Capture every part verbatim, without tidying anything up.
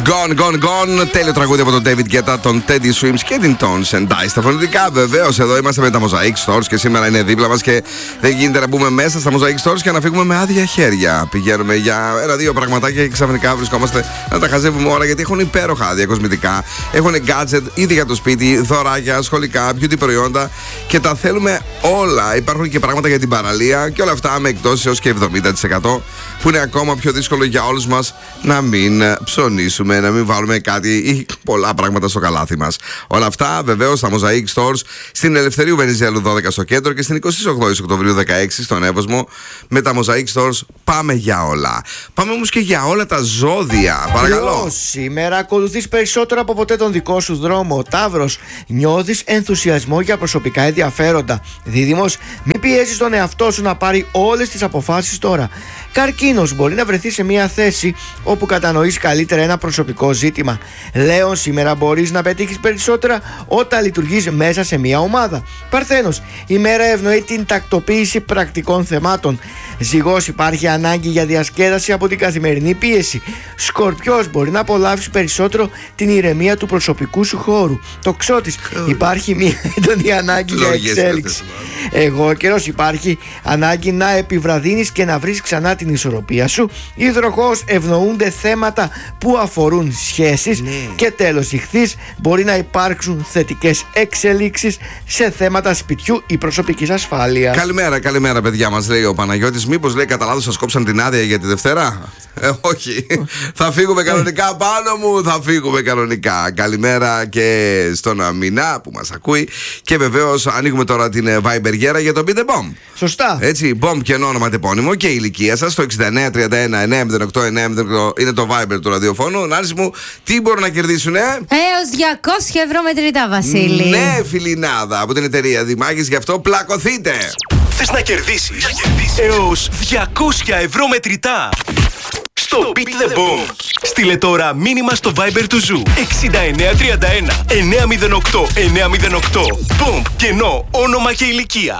Gone, gone, gone. Τέλειο τραγούδι από τον David Guetta, τον Teddy Swims και την Townsend Dice. Στα φωνητικά, βεβαίως, εδώ είμαστε με τα Mosaic Stores και σήμερα είναι δίπλα μας και δεν γίνεται να μπούμε μέσα στα Mosaic Stores και να φύγουμε με άδεια χέρια. Πηγαίνουμε για ένα-δύο πραγματάκια και ξαφνικά βρισκόμαστε να τα χαζεύουμε όλα γιατί έχουν υπέροχα άδεια κοσμητικά. Έχουν gadget ήδη για το σπίτι, δωράκια, σχολικά, beauty προϊόντα και τα θέλουμε όλα. Υπάρχουν και πράγματα για την παραλία και όλα αυτά με εκπτώσεις έως και εβδομήντα τοις εκατό που είναι ακόμα πιο δύσκολο για όλους μας να μην ψωνίσουμε, να μην βάλουμε κάτι ή πολλά πράγματα στο καλάθι μας. Όλα αυτά βεβαίως στα Mosaic Stores στην Ελευθερίου Βενιζέλου δώδεκα στο κέντρο και στην εικοστή όγδοη Οκτωβρίου δεκαέξι στον Εύωσμο. Με τα Mosaic Stores πάμε για όλα. Πάμε όμως και για όλα τα ζώδια. Παρακαλώ. Σήμερα ακολουθείς περισσότερο από ποτέ τον δικό σου δρόμο. Ο Ταύρος, νιώθεις ενθουσιασμό για προσωπικά ενδιαφέροντα. Δίδυμος, μην πιέζεις τον εαυτό σου να πάρει όλες τις αποφάσεις τώρα. Καρκίνος, μπορεί να βρεθεί σε μια θέση όπου κατανοείς καλύτερα ένα προσωπικό ζήτημα. Λέων, σήμερα μπορείς να πετύχεις περισσότερα όταν λειτουργείς μέσα σε μια ομάδα. Παρθένος, η μέρα ευνοεί την τακτοποίηση πρακτικών θεμάτων. Ζυγός, υπάρχει ανάγκη για διασκέδαση από την καθημερινή πίεση. Σκορπιός, μπορεί να απολαύσεις περισσότερο την ηρεμία του προσωπικού σου χώρου. Τοξότης, υπάρχει μια έντονη ανάγκη για εξέλιξη. Εγώ καιρός, υπάρχει ανάγκη να επιβραδύνεις και να βρεις ξανά την ισορροπία σου. Υδροχόος, ευνοούνται θέματα που αφορούν σχέσεις. Ναι. Και τέλος, Ιχθύς, μπορεί να υπάρξουν θετικές εξελίξεις σε θέματα σπιτιού ή προσωπικής ασφάλειας. Καλημέρα, καλημέρα, παιδιά μας, λέει ο Παναγιώτης. Μήπως λέει κατά λάθος σας κόψαν την άδεια για τη Δευτέρα? Ε, όχι. Θα φύγουμε κανονικά πάνω μου, θα φύγουμε κανονικά. Καλημέρα και στον Αμινά που μας ακούει. Και βεβαίως ανοίγουμε τώρα την Viber γέρα για το Beat the Bomb. Σωστά. Έτσι, Bomb και όνομα τεπώνυμο και η ηλικία σας στο εξήντα εννέα τριάντα ένα εννιακόσια οκτώ εννιακόσια οκτώ είναι το Viber του ραδιοφώνου. Νάνση μου, τι μπορούν να κερδίσουν, ε? Έως διακόσια ευρώ μετρητά, Βασίλη. Ναι, φιλινάδα από την εταιρεία Δημάκης, γι' αυτό πλακωθείτε. Θες να κερδίσεις έως διακόσια ευρώ μετρητά στο Beat the Bomb? Στείλε τώρα μήνυμα στο Viber του Ζου εξήντα εννέα τριάντα ένα εννιακόσια οκτώ εννιακόσια οκτώ. Bomb, κενό, όνομα και ηλικία.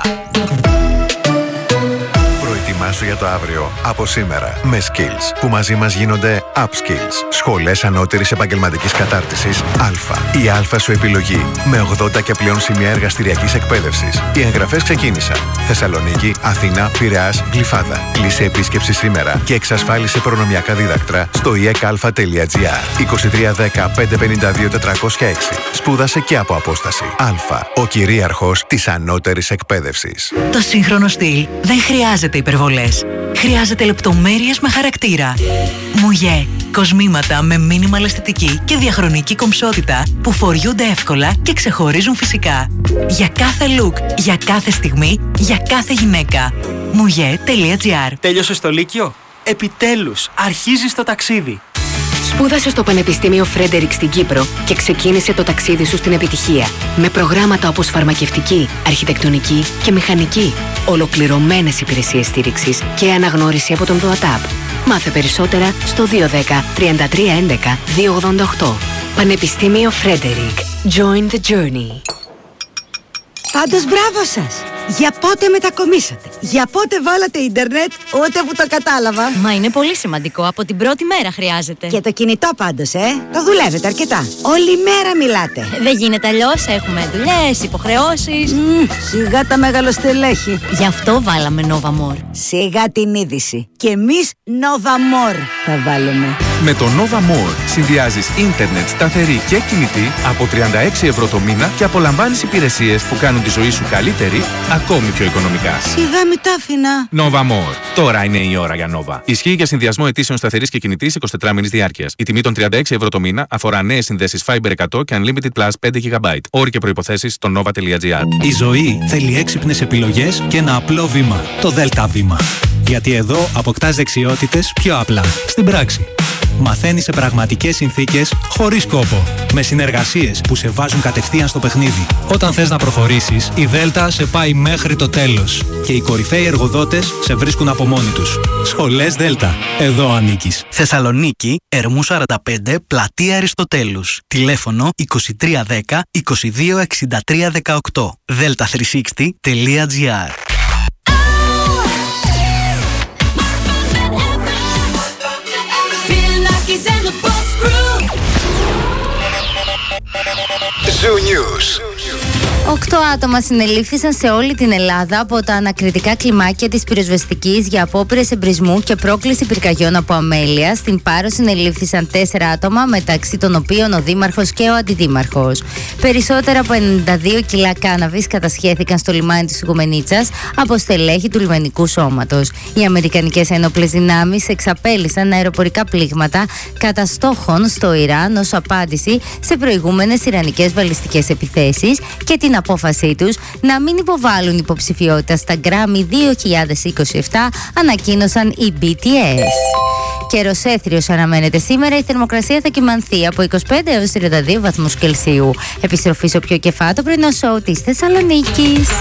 Προετοιμάσου για το αύριο από σήμερα με Skills που μαζί μας γίνονται Upskills. Σχολές ανώτερης επαγγελματικής κατάρτισης Α. Η Α σου επιλογή με ογδόντα και πλέον σημεία εργαστηριακής εκπαίδευσης. Οι εγγραφές ξεκίνησαν. Θεσσαλονίκη, Αθήνα, Πειραιάς, Γλυφάδα. Κλείσε επίσκεψη σήμερα και εξασφάλισε προνομιακά δίδακτρα στο ι εκ α τελεία τζι άρ. είκοσι τρία δέκα πεντακόσια πενήντα δύο τετρακόσια έξι. Σπούδασε και από απόσταση. Α. Ο κυρίαρχος της ανώτερης εκπαίδευσης. Το σύγχρονο στυλ δεν χρειάζεται υπερβολές. Χρειάζεται λεπτομέρειες με χαρακτήρα. Μουγέ. Κοσμήματα με μίνιμαλ αισθητική και διαχρονική κομψότητα που φοριούνται εύκολα και ξεχωρίζουν φυσικά. Για κάθε look, για κάθε στιγμή, για κάθε γυναίκα. μουγέ τελεία τζι άρ. Τέλειωσες το Λύκειο? Επιτέλους, αρχίζεις το ταξίδι. Σπούδασε στο Πανεπιστήμιο Φρέντερικ στην Κύπρο και ξεκίνησε το ταξίδι σου στην επιτυχία. Με προγράμματα όπως φαρμακευτική, αρχιτεκτονική και μηχανική. Ολοκληρωμένες υπηρεσίες στήριξης και αναγνώριση από τον ΔΟΑΤΑΠ. Μάθε περισσότερα στο δύο ένα μηδέν τρία τρία ένα ένα δύο ογδόντα οκτώ. Πανεπιστήμιο Φρέντερικ. Join the journey. Πάντως μπράβο σας! Για πότε μετακομίσατε? Για πότε βάλατε ίντερνετ? Ούτε που το κατάλαβα. Μα είναι πολύ σημαντικό, από την πρώτη μέρα χρειάζεται. Και το κινητό πάντως, ε! Το δουλεύετε αρκετά. Όλη μέρα μιλάτε. Δεν γίνεται αλλιώς, έχουμε δουλειές, υποχρεώσεις. Mm, σιγά τα μεγαλοστελέχη. Γι' αυτό βάλαμε Nova More. Σιγά την είδηση. Και εμείς Nova More θα βάλουμε. Με το Nova More συνδυάζεις ίντερνετ σταθερή και κινητή από τριάντα έξι ευρώ το μήνα και απολαμβάνεις υπηρεσίες που κάνουν τη ζωή σου καλύτερη, ακόμη πιο οικονομικά. Σιγά μη τα άφηνα. Nova More. Τώρα είναι η ώρα για Nova. Ισχύει για συνδυασμό αιτήσεων σταθερής και κινητής εικοσιτετράμινης διάρκειας. Η τιμή των τριάντα έξι ευρώ το μήνα αφορά νέες συνδέσεις Fiber εκατό και Unlimited Plus πέντε γιγαμπάιτ. Όροι και προϋποθέσεις στο nova τελεία τζι άρ. Η ζωή θέλει έξυπνες επιλογές και ένα απλό βήμα. Το Δέλτα Βήμα. Γιατί εδώ αποκτάς δεξιότητες πιο απλά. Στην πράξη. Μαθαίνεις σε πραγματικές συνθήκες, χωρίς κόπο. Με συνεργασίες που σε βάζουν κατευθείαν στο παιχνίδι. Όταν θες να προχωρήσεις, η Δέλτα σε πάει μέχρι το τέλος. Και οι κορυφαίοι εργοδότες σε βρίσκουν από μόνοι τους. Σχολές Δέλτα. Εδώ ανήκεις. Θεσσαλονίκη, Ερμού σαράντα πέντε, Πλατεία Αριστοτέλους. Τηλέφωνο είκοσι τρία δέκα είκοσι δύο εξήντα τρία δεκαοκτώ. δέλτα τριακόσια εξήντα τελεία τζι άρ. And the boss crew. Οκτώ άτομα συνελήφθησαν σε όλη την Ελλάδα από τα ανακριτικά κλιμάκια της πυροσβεστικής για απόπειρες εμπρισμού και πρόκληση πυρκαγιών από αμέλεια. Στην Πάρο συνελήφθησαν τέσσερα άτομα, μεταξύ των οποίων ο δήμαρχος και ο αντιδήμαρχος. Περισσότερα από ενενήντα δύο κιλά κάναβης κατασχέθηκαν στο λιμάνι της Οικουμενίτσας από στελέχη του λιμενικού σώματος. Οι αμερικανικές ένοπλες δυνάμεις εξαπέλυσαν αεροπορικά πλήγματα κατά στόχων στο Ιράν ως απάντηση σε προηγούμενες ιρανικές βαλιστικές επιθέσεις και την απόφασή τους να μην υποβάλουν υποψηφιότητα στα Grammy δύο χιλιάδες είκοσι επτά, ανακοίνωσαν οι μπι τι ες. Καιρός έθριος αναμένεται σήμερα. Η θερμοκρασία θα κυμανθεί από είκοσι πέντε έως τριάντα δύο βαθμούς Κελσίου. Επιστροφή στο πιο κεφάτο πρωινό σοου της Θεσσαλονίκης.